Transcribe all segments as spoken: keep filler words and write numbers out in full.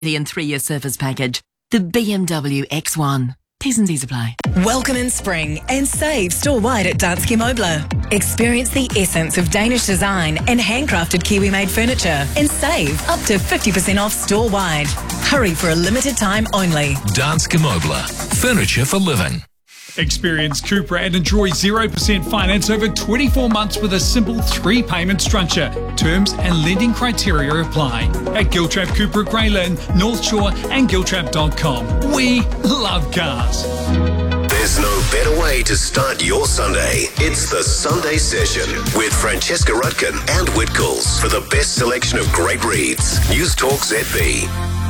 The in three-year service package, the B M W X one. T's and C's apply. Welcome in spring and save store-wide at Danske Møbler. Experience the essence of Danish design and handcrafted Kiwi-made furniture and save up to fifty percent off store-wide. Hurry for a limited time only. Danske Møbler. Furniture for living. Experience Cupra and enjoy zero percent finance over twenty-four months with a simple three-payment structure. Terms and lending criteria apply. At Giltrap Cupra Greyland, North Shore and giltrap dot com. We love cars. There's no better way to start your Sunday. It's the Sunday Session with Francesca Rudkin and Whitcoulls for the best selection of great reads. News Talk Z B.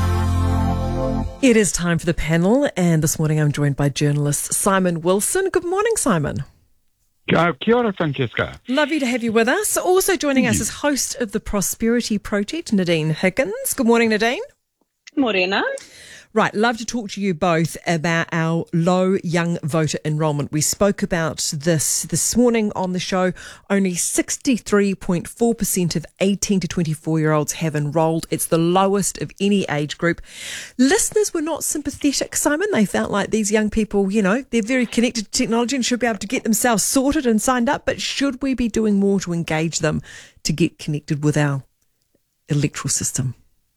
It is time for the panel, and this morning I'm joined by journalist Simon Wilson. Good morning, Simon. Uh, kia ora, Francesca. Lovely to have you with us. Also joining us is host of the Prosperity Project, Nadine Higgins. Good morning, Nadine. Morena. Right, love to talk to you both about our low young voter enrolment. We spoke about this this morning on the show. Only sixty-three point four percent of eighteen to twenty-four-year-olds have enrolled. It's the lowest of any age group. Listeners were not sympathetic, Simon. They felt like these young people, you know, they're very connected to technology and should be able to get themselves sorted and signed up. But should we be doing more to engage them to get connected with our electoral system?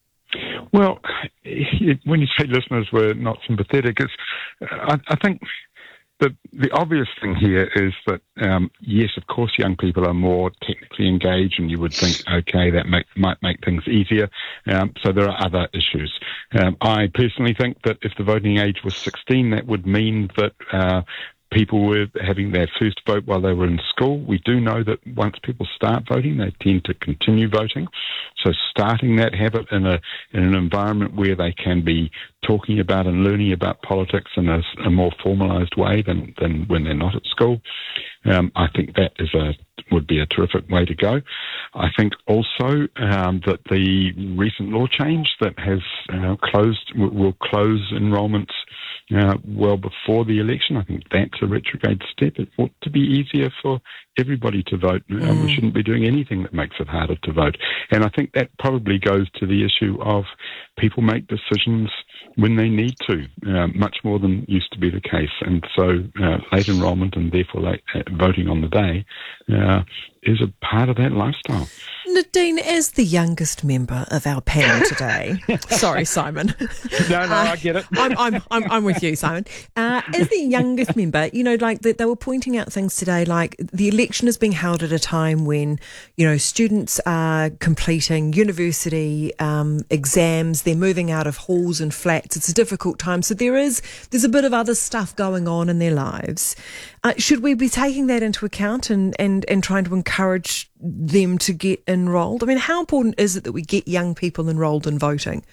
Well, when you say listeners were not sympathetic, it's, I, I think the the obvious thing here is that, um, yes, of course, young people are more technically engaged, and you would think, okay, that make, might make things easier. Um, so there are other issues. Um, I personally think that if the voting age was sixteen, that would mean that uh, people were having their first vote while they were in school. We do know that once people start voting, they tend to continue voting. So starting that habit in a in an environment where they can be talking about and learning about politics in a, a more formalised way than, than when they're not at school, um, I think that is a would be a terrific way to go. I think also um, that the recent law change that has uh, closed will close enrolments Uh, well before the election. I think that's a retrograde step. It ought to be easier for everybody to vote. Mm. Uh, we shouldn't be doing anything that makes it harder to vote. And I think that probably goes to the issue of people make decisions when they need to, uh, much more than used to be the case. And so uh, late enrolment and therefore late uh, voting on the day uh, is a part of that lifestyle. Nadine, as the youngest member of our panel today, sorry, Simon. No, no, uh, I get it. I'm, I'm, I'm, I'm with you, Simon. Uh, as the youngest member, you know, like the, they were pointing out things today, like the election is being held at a time when, you know, students are completing university um, exams, they're moving out of halls and flats. It's a difficult time, so there is there's a bit of other stuff going on in their lives. Uh, should we be taking that into account and, and, and trying to encourage them to get enrolled? I mean, how important is it that we get young people enrolled in voting?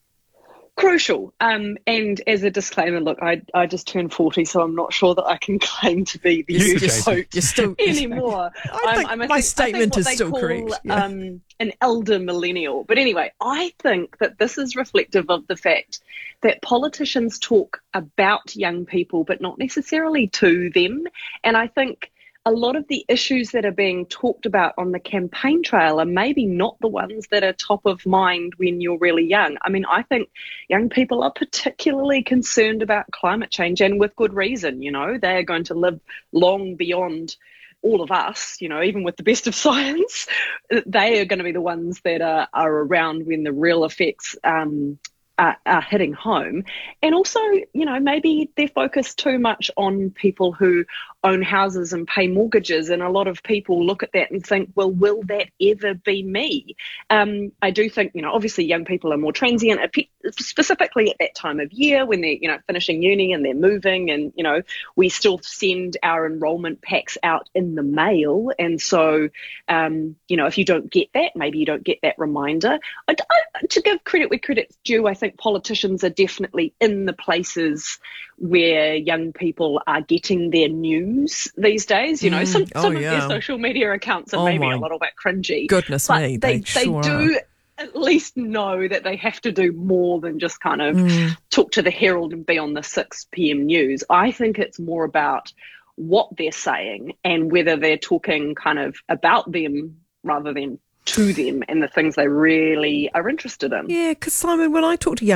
Crucial. Um, and as a disclaimer, look, I I just turned forty, so I'm not sure that I can claim to be the You're youth vote you're still, anymore. I think I'm, I'm, my think, statement I is think still call, correct. Yeah. Um, an elder millennial. But anyway, I think that this is reflective of the fact that politicians talk about young people, but not necessarily to them. And I think a lot of the issues that are being talked about on the campaign trail are maybe not the ones that are top of mind when you're really young. I mean, I think young people are particularly concerned about climate change, and with good reason. You know, they are going to live long beyond all of us, you know, even with the best of science. They are going to be the ones that are, are around when the real effects um, are, are hitting home. And also, you know, maybe they're focused too much on people who own houses and pay mortgages, and a lot of people look at that and think, well, will that ever be me? Um, I do think, you know, obviously young people are more transient, specifically at that time of year when they're, you know, finishing uni and they're moving, and, you know, we still send our enrolment packs out in the mail. And so, um, you know, if you don't get that, maybe you don't get that reminder. I, I, to give credit where credit's due, I think politicians are definitely in the places where young people are getting their news these days. You know, mm, some, oh, some yeah. of their social media accounts are oh maybe my a little bit cringy. Goodness but me, they, they, they sure do are. At least know that they have to do more than just kind of mm. talk to the Herald and be on the six p.m. news. I think it's more about what they're saying and whether they're talking kind of about them rather than to them and the things they really are interested in. Yeah, because Simon, when I talk to young